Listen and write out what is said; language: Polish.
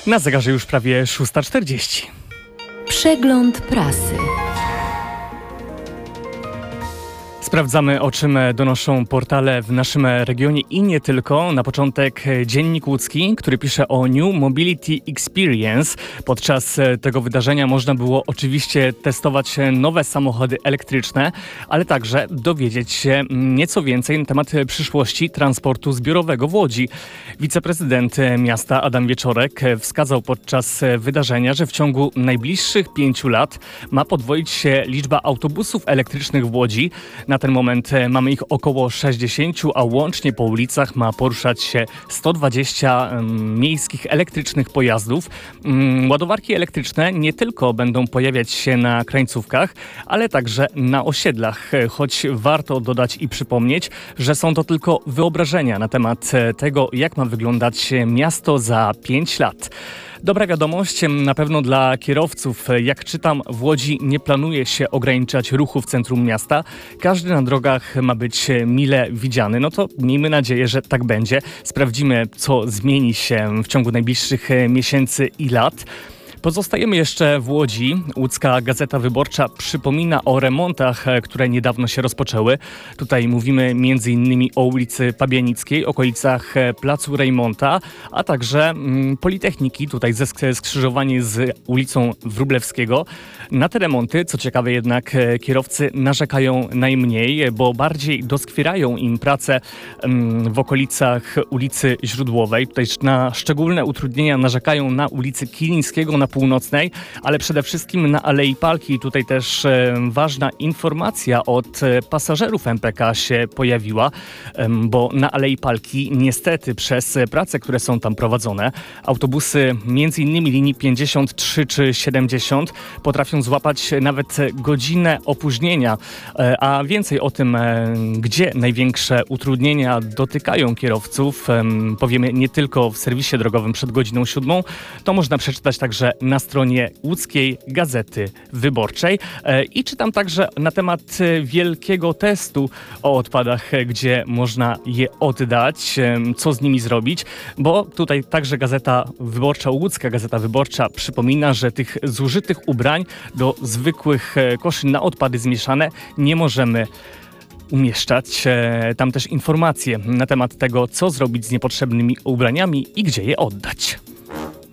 Na zegarze już prawie 6:40. Przegląd prasy. Sprawdzamy, o czym donoszą portale w naszym regionie i nie tylko. Na początek Dziennik Łódzki, który pisze o New Mobility Experience. Podczas tego wydarzenia można było oczywiście testować nowe samochody elektryczne, ale także dowiedzieć się nieco więcej na temat przyszłości transportu zbiorowego w Łodzi. Wiceprezydent miasta Adam Wieczorek wskazał podczas wydarzenia, że w ciągu najbliższych 5 lat ma podwoić się liczba autobusów elektrycznych w Łodzi. Na ten moment mamy ich około 60, a łącznie po ulicach ma poruszać się 120 miejskich elektrycznych pojazdów. Ładowarki elektryczne nie tylko będą pojawiać się na krańcówkach, ale także na osiedlach, choć warto dodać i przypomnieć, że są to tylko wyobrażenia na temat tego, jak ma wyglądać miasto za 5 lat. Dobra wiadomość na pewno dla kierowców. Jak czytam, w Łodzi nie planuje się ograniczać ruchu w centrum miasta. Każdy na drogach ma być mile widziany. No to miejmy nadzieję, że tak będzie. Sprawdzimy, co zmieni się w ciągu najbliższych miesięcy i lat. Pozostajemy jeszcze w Łodzi. Łódzka Gazeta Wyborcza przypomina o remontach, które niedawno się rozpoczęły. Tutaj mówimy m.in. o ulicy Pabianickiej, okolicach Placu Rejmonta, a także Politechniki, tutaj ze skrzyżowanie z ulicą Wróblewskiego. Na te remonty, co ciekawe jednak, kierowcy narzekają najmniej, bo bardziej doskwierają im prace w okolicach ulicy Źródłowej. Tutaj na szczególne utrudnienia narzekają na ulicy Kilińskiego, na Północnej, ale przede wszystkim na Alei Palki. Tutaj też ważna informacja od pasażerów MPK się pojawiła, bo na Alei Palki niestety przez prace, które są tam prowadzone, autobusy m.in. linii 53 czy 70 potrafią złapać nawet godzinę opóźnienia, a więcej o tym, gdzie największe utrudnienia dotykają kierowców, powiemy nie tylko w serwisie drogowym przed godziną 7, to można przeczytać także na stronie Łódzkiej Gazety Wyborczej. I czytam także na temat wielkiego testu o odpadach, gdzie można je oddać, co z nimi zrobić, bo tutaj także Gazeta Wyborcza, Łódzka Gazeta Wyborcza przypomina, że tych zużytych ubrań do zwykłych koszy na odpady zmieszane nie możemy umieszczać. Tam też informacje na temat tego, co zrobić z niepotrzebnymi ubraniami i gdzie je oddać.